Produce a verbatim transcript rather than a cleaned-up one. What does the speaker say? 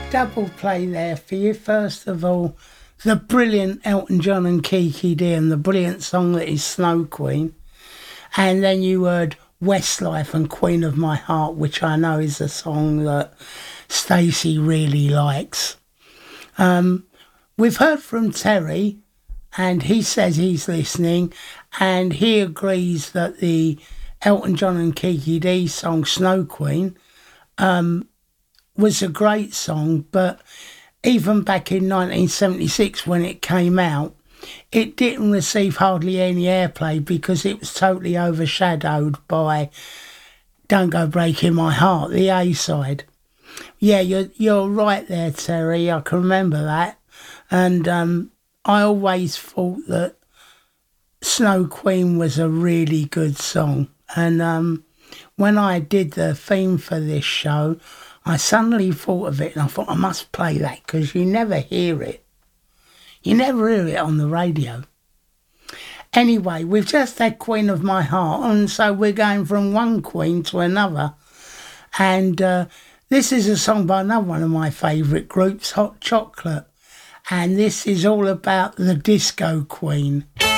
Double play there for you. First of all, the brilliant Elton John and Kiki Dee and the brilliant song that is Snow Queen. And then you heard Westlife and Queen of My Heart, which I know is a song that Stacey really likes. Um, we've heard from Terry, and he says he's listening, and he agrees that the Elton John and Kiki Dee song Snow Queen um, was a great song, but even back in nineteen seventy-six when it came out, it didn't receive hardly any airplay because it was totally overshadowed by Don't Go Breaking My Heart, the A-side. Yeah, you're, you're right there, Terry. I can remember that. And um, I always thought that Snow Queen was a really good song. And um, when I did the theme for this show, I suddenly thought of it and I thought I must play that because you never hear it. You never hear it on the radio. Anyway, we've just had Queen of My Heart, and so we're going from one queen to another. And uh, this is a song by another one of my favourite groups, Hot Chocolate. And this is all about the disco queen.